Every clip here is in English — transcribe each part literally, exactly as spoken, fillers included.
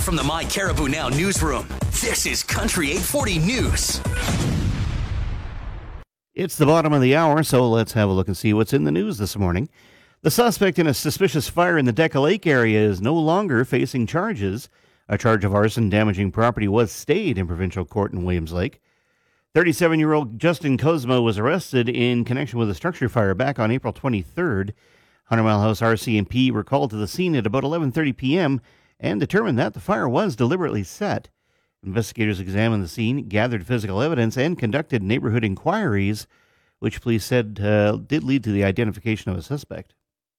from the My Caribou Now newsroom, this is Country eight forty News. It's the bottom of the hour, so let's have a look and see what's in the news this morning. The suspect in a suspicious fire in the Deca Lake area is no longer facing charges. A charge of arson damaging property was stayed in provincial court in Williams Lake. thirty-seven-year-old Justin Cosmo was arrested in connection with a structure fire back on April twenty-third. Hundred Mile House R C M P were called to the scene at about eleven thirty p.m. and determined that the fire was deliberately set. Investigators examined the scene, gathered physical evidence, and conducted neighborhood inquiries, which police said uh, did lead to the identification of a suspect.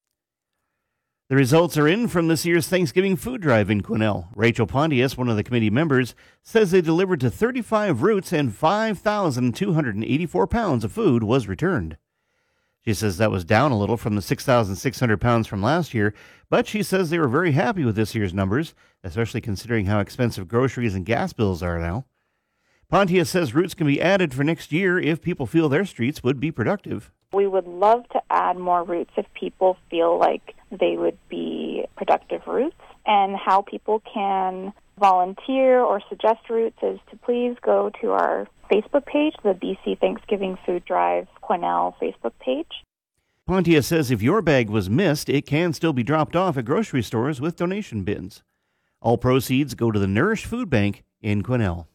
The results are in from this year's Thanksgiving food drive in Quesnel. Rachel Pontius, one of the committee members, says they delivered to thirty-five routes and five thousand two hundred eighty-four pounds of food was returned. She says that was down a little from the six thousand six hundred pounds from last year, but she says they were very happy with this year's numbers, especially considering how expensive groceries and gas bills are now. Pontius says routes can be added for next year if people feel their streets would be productive. We would love to add more routes if people feel like they would be productive routes. And how people can volunteer or suggest routes is to please go to our Facebook page, the B C Thanksgiving Food Drive Quesnel Facebook page. Pontius says if your bag was missed, it can still be dropped off at grocery stores with donation bins. All proceeds go to the Nourish Food Bank in Quesnel.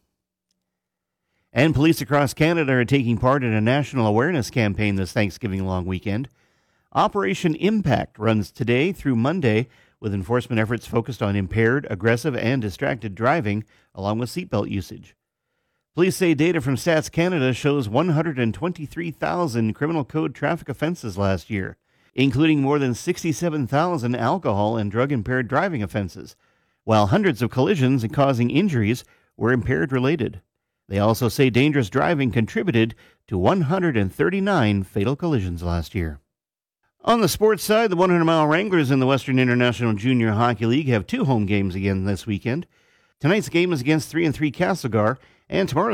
And police across Canada are taking part in a national awareness campaign this Thanksgiving long weekend. Operation Impact runs today through Monday, with enforcement efforts focused on impaired, aggressive, and distracted driving, along with seatbelt usage. Police say data from Stats Canada shows one hundred twenty-three thousand criminal code traffic offenses last year, including more than sixty-seven thousand alcohol and drug-impaired driving offenses, while hundreds of collisions and causing injuries were impaired-related. They also say dangerous driving contributed to one hundred thirty-nine fatal collisions last year. On the sports side, the one hundred mile Wranglers in the Western International Junior Hockey League have two home games again this weekend. Tonight's game is against three and three Castlegar, and tomorrow's